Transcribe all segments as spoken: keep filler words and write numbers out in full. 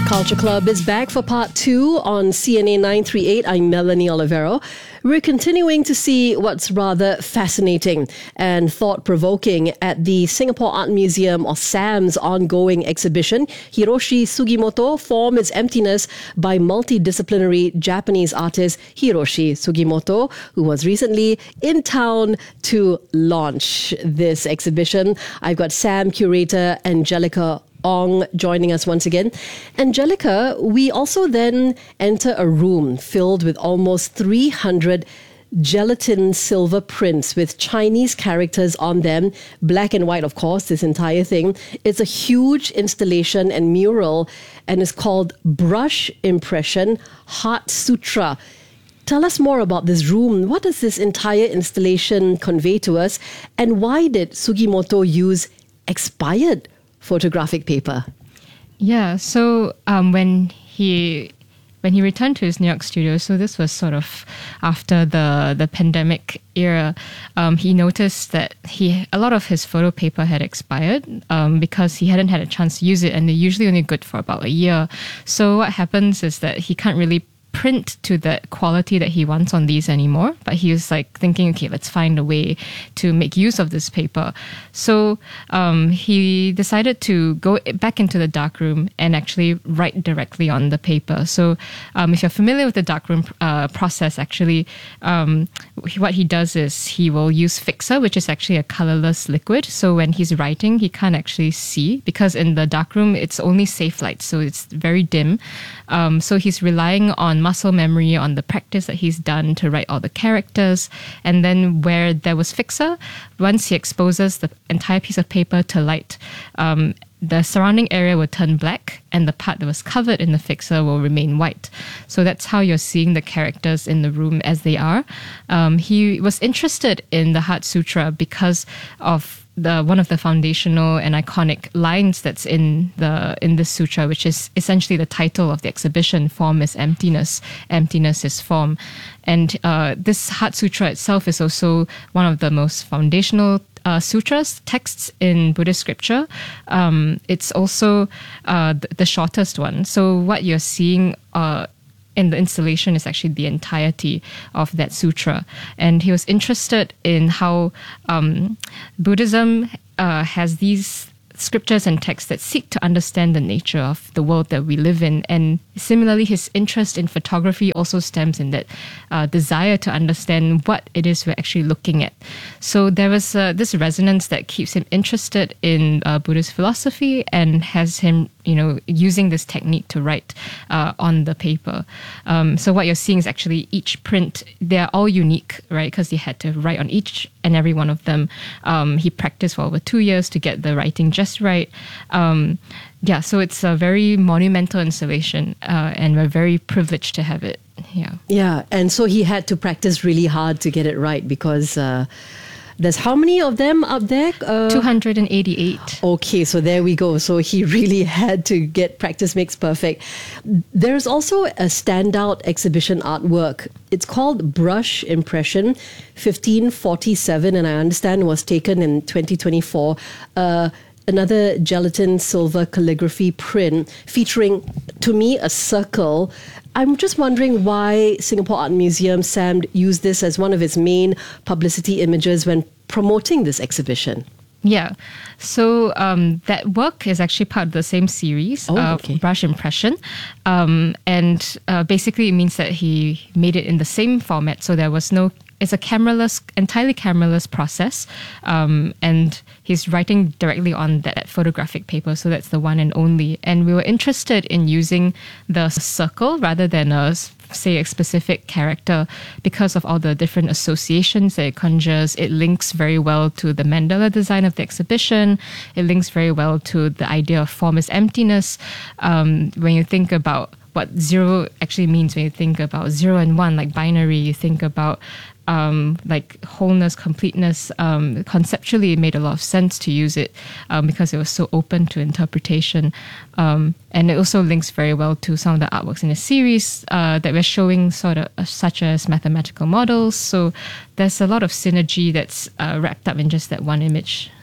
Culture Club is back for part two on C N A nine three eight. I'm Melanie Olivero. We're continuing to see what's rather fascinating and thought-provoking at the Singapore Art Museum, or SAM's, ongoing exhibition. Hiroshi Sugimoto, Form is Emptiness, by multidisciplinary Japanese artist Hiroshi Sugimoto, who was recently in town to launch this exhibition. I've got SAM curator Angelica Ong joining us once again. Angelica, we also then enter a room filled with almost three hundred gelatin silver prints with Chinese characters on them, black and white, of course, this entire thing. It's a huge installation and mural, and it's called Brush Impression Heart Sutra. Tell us more about this room. What does this entire installation convey to us, and why did Sugimoto use expired photographic paper? Yeah, so um, when he when he returned to his New York studio, so this was sort of after the the pandemic era, um, he noticed that he a lot of his photo paper had expired um, because he hadn't had a chance to use it, and they're usually only good for about a year. So what happens is that he can't really print to the quality that he wants on these anymore, but he was like thinking, okay, let's find a way to make use of this paper. So um, he decided to go back into the darkroom and actually write directly on the paper. So um, if you're familiar with the darkroom uh, process, actually um, what he does is he will use fixer, which is actually a colorless liquid. So when he's writing, he can't actually see, because in the darkroom it's only safe light, so it's very dim. Um, so he's relying on muscle memory, on the practice that he's done to write all the characters. And then where there was fixer, once he exposes the entire piece of paper to light, um, the surrounding area will turn black, and the part that was covered in the fixer will remain white. So that's how you're seeing the characters in the room as they are. Um, he was interested in the Heart Sutra because of the one of the foundational and iconic lines that's in the in this sutra, which is essentially the title of the exhibition: "Form is emptiness, emptiness is form." And uh, this Heart Sutra itself is also one of the most foundational Uh, sutras, texts in Buddhist scripture. Um, it's also uh, the, the shortest one. So what you're seeing uh, in the installation is actually the entirety of that sutra. And he was interested in how um, Buddhism uh, has these scriptures and texts that seek to understand the nature of the world that we live in. And similarly, his interest in photography also stems in that uh, desire to understand what it is we're actually looking at. So there was uh, this resonance that keeps him interested in uh, Buddhist philosophy and has him, you know, using this technique to write uh, on the paper. Um, so what you're seeing is actually each print, they're all unique, right? Because he had to write on each and every one of them. Um, he practiced for over two years to get the writing just right. Um, yeah, so it's a very monumental installation, uh, and we're very privileged to have it. Yeah. Yeah, and so he had to practice really hard to get it right, because uh, there's how many of them up there? Uh, two hundred eighty-eight. Okay, so there we go. So he really had to get practice makes perfect. There's also a standout exhibition artwork. It's called Brush Impression fifteen forty-seven, and I understand was taken in twenty twenty-four. Uh, another gelatin silver calligraphy print featuring, to me, a circle. I'm just wondering why Singapore Art Museum, SAM, used this as one of its main publicity images when promoting this exhibition. Yeah. So um, that work is actually part of the same series, oh, uh, okay. Brush Impression. Um, and uh, basically it means that he made it in the same format. So there was no, it's a cameraless, entirely cameraless process. Um, and he's writing directly on that photographic paper. So that's the one and only. And we were interested in using the circle rather than a, say, a specific character because of all the different associations that it conjures. It links very well to the mandala design of the exhibition. It links very well to the idea of form is emptiness. Um, when you think about what zero actually means, when you think about zero and one, like binary, you think about um, like wholeness, completeness. Um, conceptually, it made a lot of sense to use it um, because it was so open to interpretation. Um, and it also links very well to some of the artworks in the series uh, that we're showing, sort of uh, such as mathematical models. So there's a lot of synergy that's uh, wrapped up in just that one image.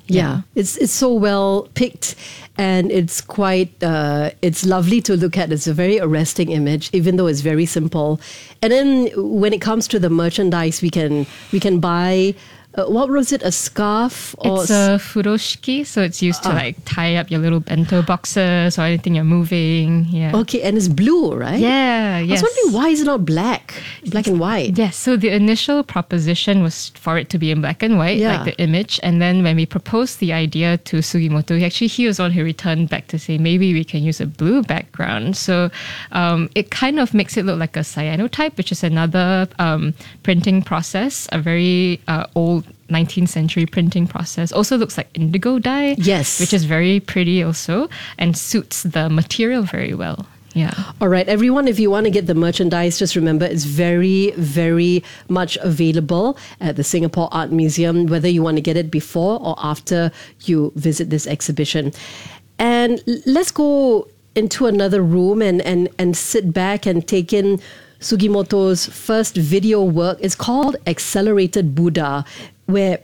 Yeah, it's it's so well picked, and it's quite uh, it's lovely to look at. It's a very arresting image, even though it's very simple. And then when it comes to the merchandise, we can we can buy. Uh, what was it? A scarf? Or It's a furoshiki, so it's used to Ah. like tie up your little bento boxes or anything you're moving. Yeah. Okay, and it's blue, right? Yeah. I Yes. was wondering why is it not black, black and white? Yes, so the initial proposition was for it to be in black and white, Yeah. like the image. And then when we proposed the idea to Sugimoto, he actually he was the one who returned back to say maybe we can use a blue background. So um, it kind of makes it look like a cyanotype, which is another um, printing process, a very uh, old nineteenth century printing process. Also looks like indigo dye. Yes. Which is very pretty also and suits the material very well. Yeah. All right, everyone, if you want to get the merchandise, just remember it's very, very much available at the Singapore Art Museum, whether you want to get it before or after you visit this exhibition. And l- let's go into another room and, and, and sit back and take in Sugimoto's first video work. It's called Accelerated Buddha, where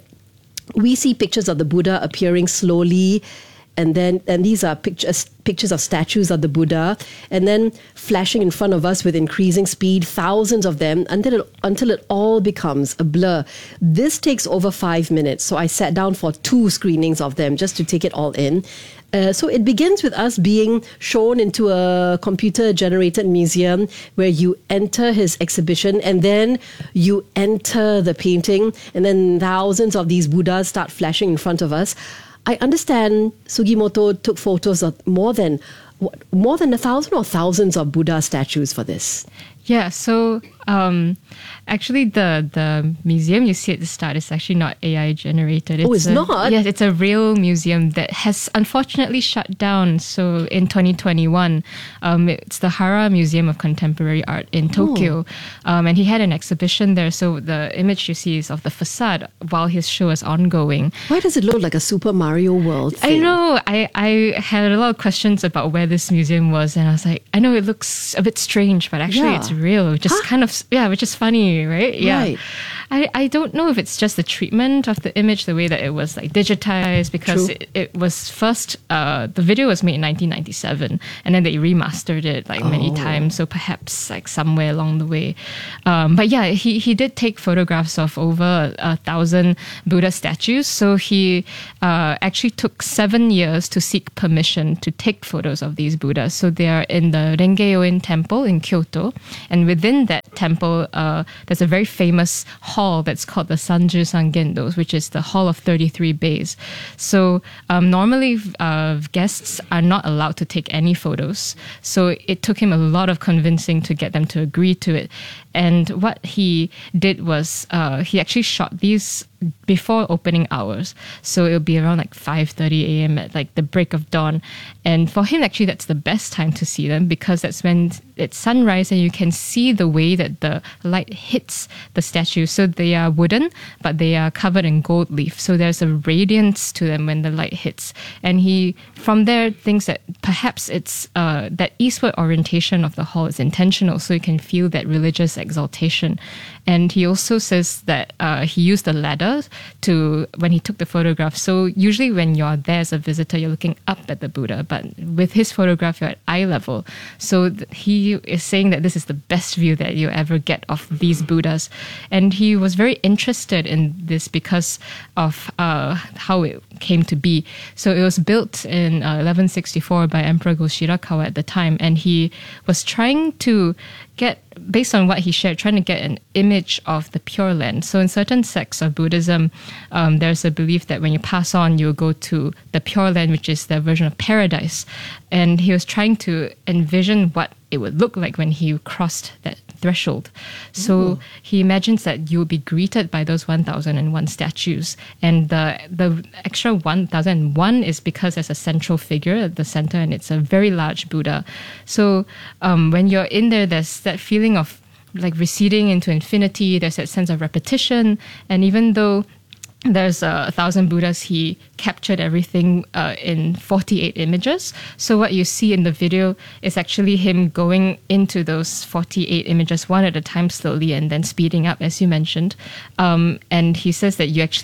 we see pictures of the Buddha appearing slowly, and then and these are pictures pictures of statues of the Buddha, and then flashing in front of us with increasing speed, thousands of them, until it, until it all becomes a blur. This takes over five minutes, so I sat down for two screenings of them just to take it all in. Uh, so it begins with us being shown into a computer-generated museum where you enter his exhibition and then you enter the painting, and then thousands of these Buddhas start flashing in front of us. I understand Sugimoto took photos of more than what, more than a thousand or thousands of Buddha statues for this. Yeah, so um, actually the the museum you see at the start is actually not A I generated. Oh, it's a, not? Yes, it's a real museum that has unfortunately shut down. So in twenty twenty-one, um, it's the Hara Museum of Contemporary Art in Tokyo. Um, and he had an exhibition there. So the image you see is of the facade while his show is ongoing. Why does it look like a Super Mario World I thing? know. I, I had a lot of questions about where this museum was, and I was like, I know it looks a bit strange, but actually Yeah. it's real. Which is Huh? kind of yeah, which is funny, right? Yeah. Right. I, I don't know if it's just the treatment of the image, the way that it was like digitized, because True. it, it was first uh, the video was made in nineteen ninety-seven, and then they remastered it like many Oh. times. So perhaps like somewhere along the way, um, but yeah, he he did take photographs of over a thousand Buddha statues. So he uh, actually took seven years to seek permission to take photos of these Buddhas. So they are in the Renge-yoin Temple in Kyoto, and within that temple, uh, there's a very famous hall that's called the Sanju Sangendo, which is the Hall of thirty-three Bays. So um, normally uh, guests are not allowed to take any photos. So it took him a lot of convincing to get them to agree to it. And what he did was uh, he actually shot these before opening hours. So it'll be around like five thirty a.m. at like the break of dawn. And for him, actually, that's the best time to see them because that's when it's sunrise and you can see the way that the light hits the statue. So they are wooden, but they are covered in gold leaf. So there's a radiance to them when the light hits. And he, from there, thinks that perhaps it's uh, that eastward orientation of the hall is intentional, so you can feel that religious exaltation. And he also says that uh, he used a ladder to when he took the photograph. So usually when you're there as a visitor, you're looking up at the Buddha, but with his photograph, you're at eye level. So th- he is saying that this is the best view that you ever get of these Buddhas. And he was very interested in this because of uh, how it came to be. So it was built in uh, eleven sixty-four by Emperor Go-Shirakawa at the time, and he was trying to get, based on what he shared, trying to get an image of the Pure Land. So in certain sects of Buddhism, um, there's a belief that when you pass on, you'll go to the Pure Land, which is the version of paradise. And he was trying to envision what it would look like when he crossed that threshold. So Ooh. he imagines that you'll be greeted by those one thousand one statues. And the the extra one thousand one is because there's a central figure at the center, and it's a very large Buddha. So um, when you're in there, there's that feeling of like receding into infinity. There's that sense of repetition. And even though there's a, a thousand Buddhas, he captured everything uh, in forty-eight images. So what you see in the video is actually him going into those forty-eight images one at a time slowly and then speeding up, as you mentioned. Um, and he says that you actually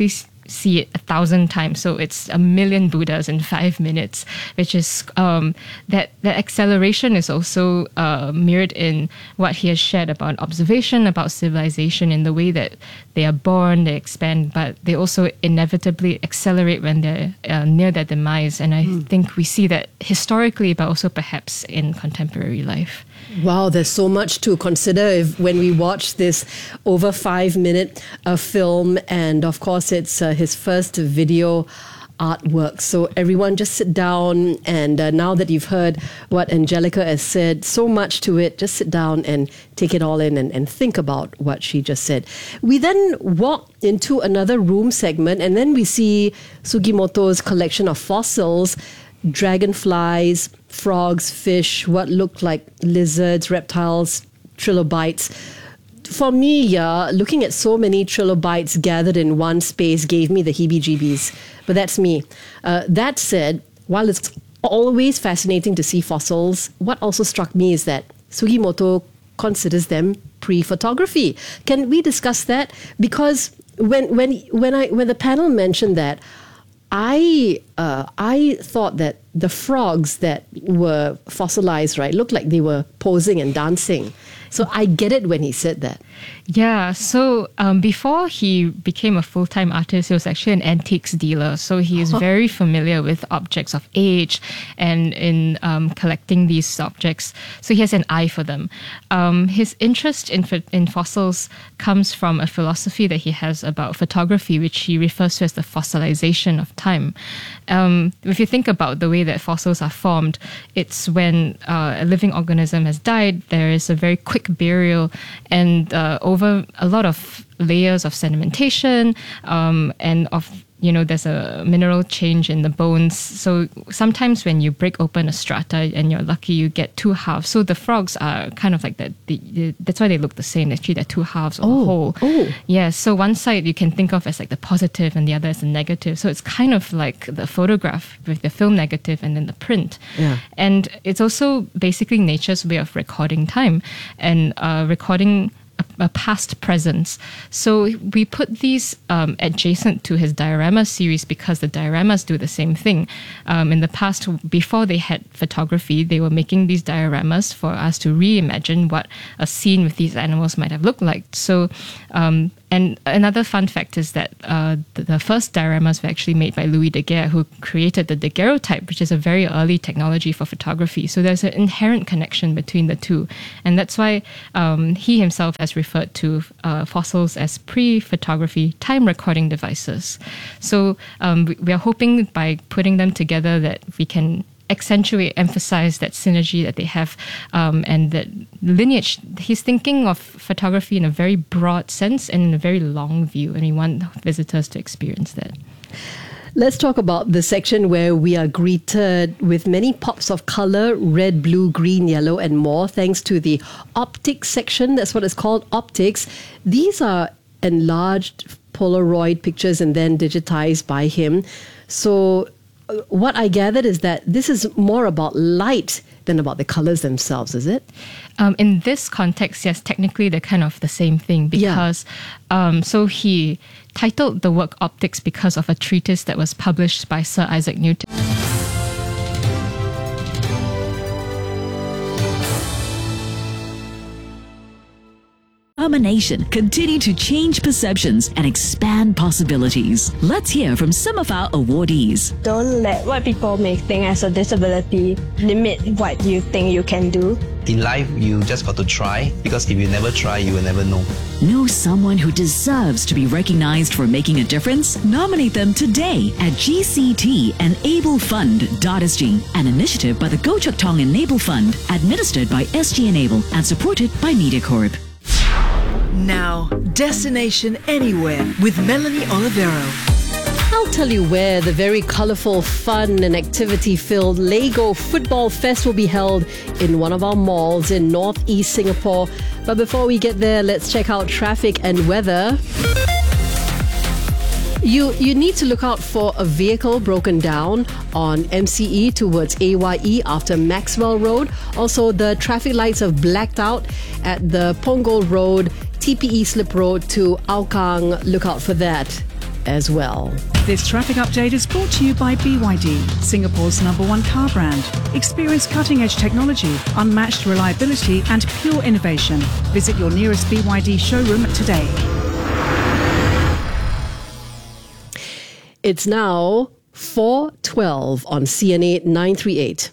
see it a thousand times. So it's a million Buddhas in five minutes, which is um, that that acceleration is also uh, mirrored in what he has shared about observation, about civilization, in the way that they are born, they expand, but they also inevitably accelerate when they're uh, near their demise. And I mm. think we see that historically, but also perhaps in contemporary life. Wow, there's so much to consider if, when we watch this over five minute uh, film. And of course, it's uh, his first video artwork. So everyone just sit down, and uh, now that you've heard what Angelica has said, so much to it, just sit down and take it all in and, and think about what she just said. We then walk into another room segment, and then we see Sugimoto's collection of fossils, dragonflies, frogs, fish, what looked like lizards, reptiles, trilobites. For me, yeah, looking at so many trilobites gathered in one space gave me the heebie-jeebies. But that's me. Uh, that said, while it's always fascinating to see fossils, what also struck me is that Sugimoto considers them pre-photography. Can we discuss that? Because when when when I when the panel mentioned that, I uh, I thought that the frogs that were fossilized, right, looked like they were posing and dancing. So I get it when he said that. Yeah, so um, before he became a full-time artist, he was actually an antiques dealer. So he is very familiar with objects of age and in um, collecting these objects. So he has an eye for them. Um, his interest in, in fossils comes from a philosophy that he has about photography, which he refers to as the fossilization of time. Um, if you think about the way that fossils are formed, it's when uh, a living organism has died, there is a very quick burial, and uh, over a lot of layers of sedimentation um, and of, you know, there's a mineral change in the bones. So sometimes when you break open a strata and you're lucky, you get two halves. So the frogs are kind of like that. The, the, that's why they look the same. Actually, they're two halves of oh, a whole. Oh. Yeah. So one side you can think of as like the positive and the other as the negative. So it's kind of like the photograph with the film negative and then the print. Yeah. And it's also basically nature's way of recording time and uh, recording A, a past presence. So we put these um, adjacent to his diorama series because the dioramas do the same thing. Um, in the past, before they had photography, they were making these dioramas for us to reimagine what a scene with these animals might have looked like. So, um, and another fun fact is that uh, the, the first dioramas were actually made by Louis Daguerre, who created the daguerreotype, which is a very early technology for photography. So there's an inherent connection between the two. And that's why um, he himself has referred to uh, fossils as pre-photography time recording devices. So um, we, we are hoping by putting them together that we can accentuate, emphasize that synergy that they have um, and that lineage. He's thinking of photography in a very broad sense and in a very long view, and we want visitors to experience that. Let's talk about the section where we are greeted with many pops of color, red, blue, green, yellow, and more, thanks to the optics section. That's what it's called, optics. These are enlarged Polaroid pictures and then digitized by him. So what I gathered is that this is more about light than about the colors themselves, is it? Um, in this context, yes, technically they're kind of the same thing because, yeah. um, so he titled the work Optics because of a treatise that was published by Sir Isaac Newton. Determination continue to change perceptions and expand possibilities. Let's hear from some of our awardees. Don't let what people may think as a disability limit what you think you can do. In life, you just got to try, because if you never try, you will never know. Know someone who deserves to be recognized for making a difference? Nominate them today at G C T Enable Fund dot S G, an initiative by the Goh Chok Tong Enable Fund, administered by S G Enable and supported by MediaCorp. Now, Destination Anywhere with Melanie Olivero. I'll tell you where the very colourful, fun and activity-filled Lego Football Fest will be held in one of our malls in northeast Singapore. But before we get there, let's check out traffic and weather. You you need to look out for a vehicle broken down on M C E towards A Y E after Maxwell Road. Also, the traffic lights have blacked out at the Punggol Road, T P E Slip Road to Hougang. Look out for that. as well. This traffic update is brought to you by B Y D, Singapore's number one car brand. Experience cutting-edge technology, unmatched reliability and pure innovation. Visit your nearest B Y D showroom today. It's now four twelve on C N A nine three eight.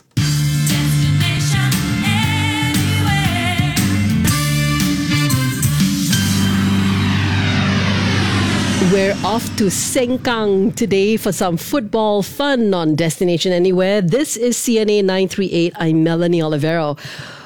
We're off to Sengkang today for some football fun on Destination Anywhere. This is C N A nine three eight. I'm Melanie Olivero.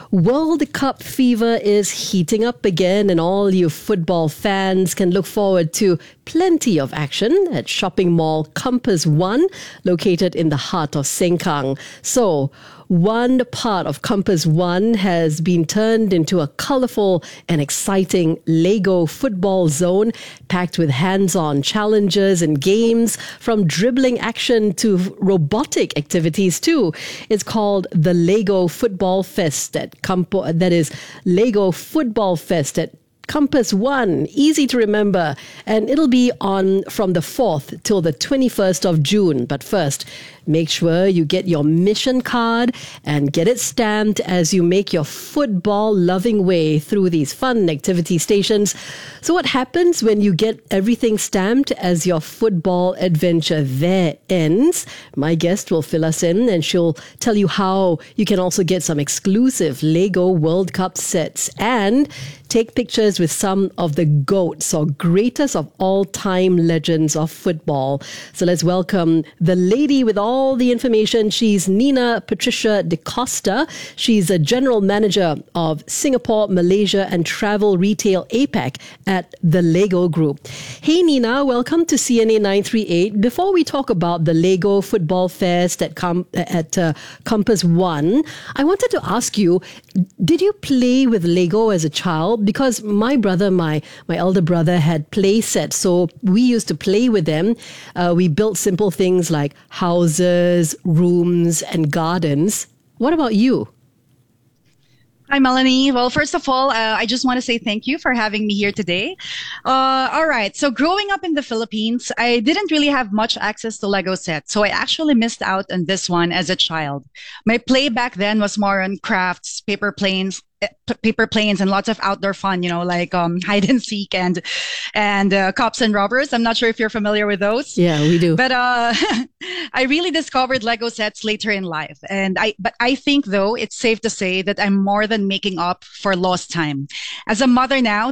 World Cup fever is heating up again, and all you football fans can look forward to plenty of action at shopping mall Compass One, located in the heart of Sengkang. So, one part of Compass One has been turned into a colourful and exciting Lego football zone, packed with hands-on challenges and games, from dribbling action to robotic activities too. It's called the Lego Football Fest at Campo, that is Lego Football Fest at Compass One, easy to remember, and it'll be on from the fourth till the twenty-first of June. But first, make sure you get your mission card and get it stamped as you make your football-loving way through these fun activity stations. So what happens when you get everything stamped as your football adventure there ends? My guest will fill us in, and she'll tell you how you can also get some exclusive Lego World Cup sets and take pictures with some of the GOATs or greatest of all-time legends of football. So let's welcome the lady with all the information. She's Nina Patricia De Costa. She's a general manager of Singapore, Malaysia and Travel Retail A PAC at the Lego Group. Hey Nina, welcome to C N A nine three eight. Before we talk about the Lego Football Fest at, Com- at uh, Compass One, I wanted to ask you, did you play with Lego as a child? Because my brother, my my elder brother, had play sets, so we used to play with them. Uh, we built simple things like houses, rooms, and gardens. What about you? Hi, Melanie. Well, first of all, uh, I just want to say thank you for having me here today. Uh, all right. So growing up in the Philippines, I didn't really have much access to Lego sets. So I actually missed out on this one as a child. My play back then was more on crafts, paper planes, paper planes and lots of outdoor fun, you know, like um, hide and seek and and uh, cops and robbers. I'm not sure if you're familiar with those. Yeah, we do. But uh, I really discovered Lego sets later in life, and I but I think though it's safe to say that I'm more than making up for lost time. As a mother now,